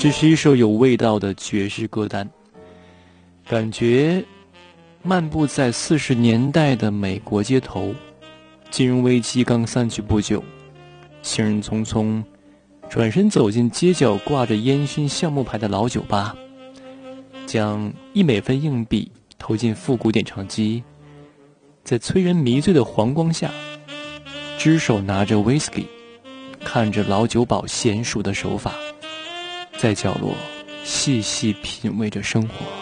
这是一首有味道的爵士歌单，感觉漫步在40年代的美国街头，金融危机刚散去不久，行人匆匆，转身走进街角挂着烟熏橡木牌的老酒吧，将1美分硬币投进复古点唱机，在催人迷醉的黄光下，只手拿着 whisky， 看着老酒保娴熟的手法，在角落细细品味着生活。